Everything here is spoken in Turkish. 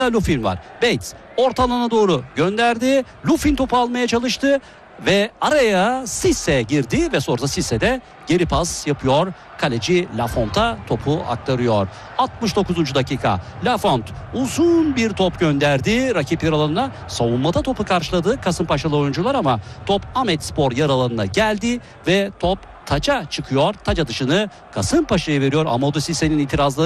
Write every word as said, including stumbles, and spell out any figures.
Lufin var. Bates orta alana doğru gönderdi. Lufin topu almaya çalıştı ve araya Cisse girdi ve sonra Cisse de geri pas yapıyor. Kaleci Lafont'a topu aktarıyor. altmış dokuzuncu dakika. Lafont uzun bir top gönderdi rakip yer alanına. Savunmada topu karşıladı Kasımpaşalı oyuncular ama top Ahmetspor yer alanına geldi ve top taça çıkıyor. Taç atışını Kasımpaşa'ya veriyor. Amadou Cisse'nin itirazları